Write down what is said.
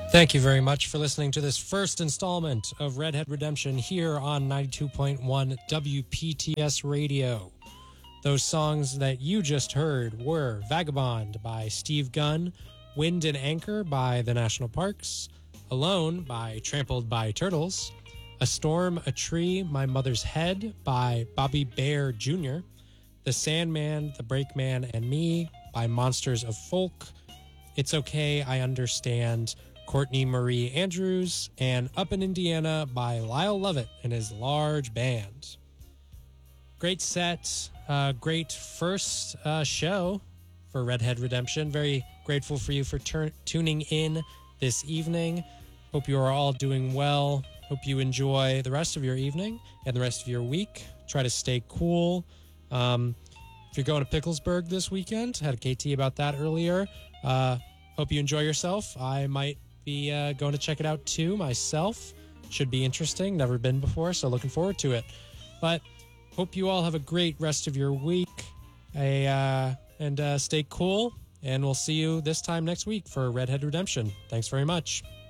Thank you very much for listening to this first installment of Redhead Redemption here on 92.1 WPTS Radio. Those songs that you just heard were Vagabond by Steve Gunn, Wind and Anchor by the National Parks, Alone by Trampled by Turtles, A Storm, a Tree, My Mother's Head by Bobby Bear Jr., The Sandman, The Brakeman, and Me by Monsters of Folk, It's Okay, I Understand, Courtney Marie Andrews, and Up in Indiana by Lyle Lovett and his large band. Great set, great first show for Redhead Redemption. Very grateful for you for tuning in this evening. Hope you are all doing well. Hope you enjoy the rest of your evening and the rest of your week. Try to stay cool. If you're going to Picklesburg this weekend, had a KT about that earlier. Hope you enjoy yourself. I might be going to check it out too myself. Should be interesting. Never been before, so looking forward to it. But hope you all have a great rest of your week. And stay cool. And we'll see you this time next week for Redhead Redemption. Thanks very much.